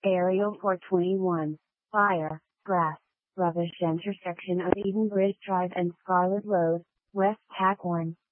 Aerial 421, Fire, Grass, Rubbish intersection of Eden Bridge Drive and Scarlet Road, West Pacorn.